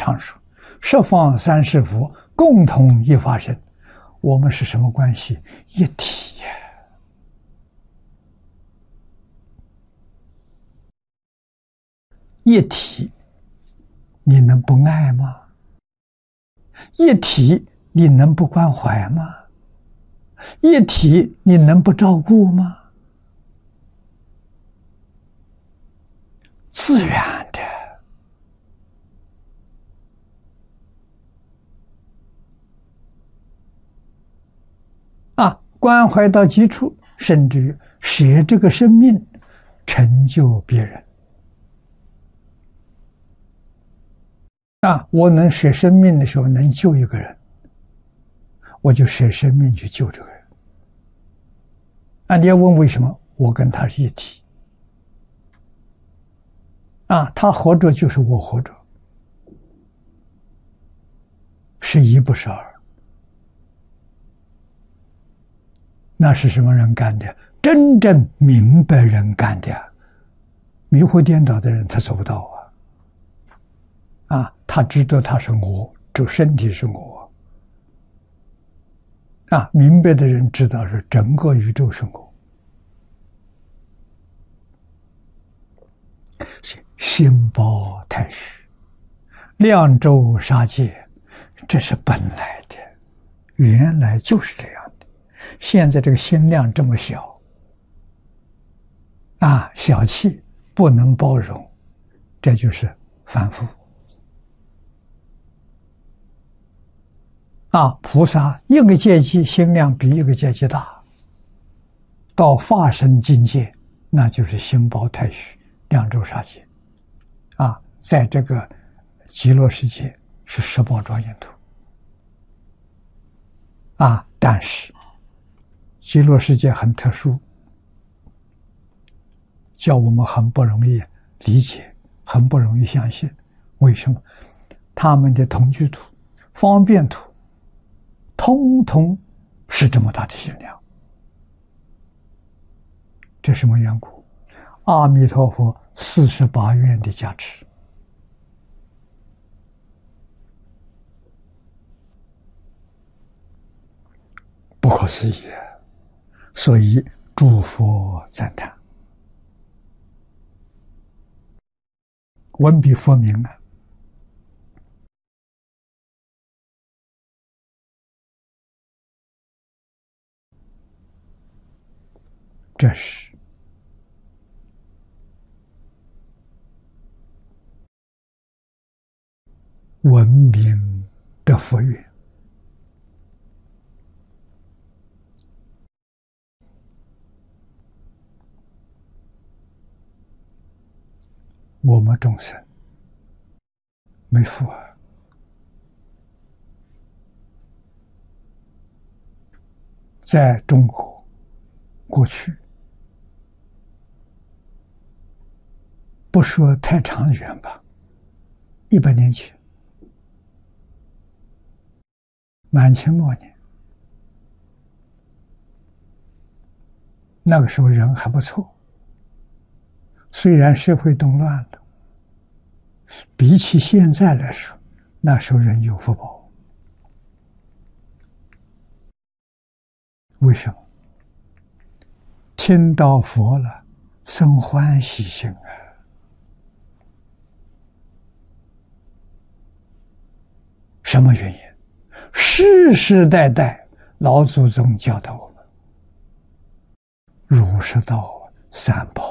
常说，十方三世佛共同一法身，我们是什么关系？一体呀！一体，你能不爱吗？一体，你能不关怀吗？一体，你能不照顾吗？自然的。关怀到极处，甚至于舍这个生命，成就别人。我能舍生命的时候，能救一个人，我就舍生命去救这个人。你要问为什么？我跟他是一体。他活着就是我活着，是一不是二。那是什么人干的？真正明白人干的。迷惑颠倒的人他做不到他知道他是我，这身体是我。明白的人知道是整个宇宙是我。心包太虚，量周杀戒，这是本来的，原来就是这样的。现在这个心量这么小，小气，不能包容，这就是凡夫。菩萨一个阶级心量比一个阶级大，到化身境界，那就是心包太虚，量周杀戒。在这个极乐世界是十宝庄严土。但是极乐世界很特殊，叫我们很不容易理解，很不容易相信。为什么？他们的同居土、方便土，通通是这么大的心量。这什么缘故？阿弥陀佛48愿的加持。不可思议，所以诸佛赞叹。文笔佛名这是闻名的佛愿。我们众生没福在中国过去，不说太长远吧，100年前，满清末年，那个时候人还不错，虽然社会动乱了，比起现在来说，那时候人有福报。为什么？听到佛了，生欢喜心什么原因？世世代代老祖宗教导我们，儒释道三宝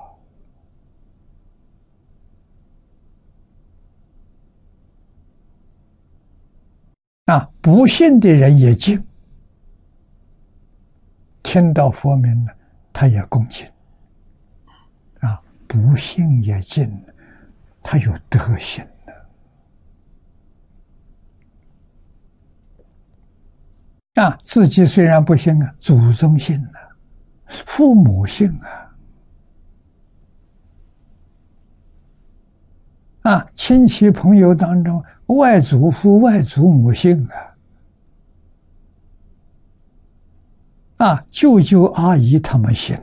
不信的人也敬，听到佛名呢，他也恭敬不信也敬，他有德行自己虽然不信祖宗信父母信亲戚朋友当中，外祖父、外祖母信舅舅阿姨他们信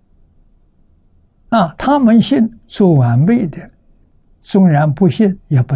他们信做晚辈的，纵然不信也不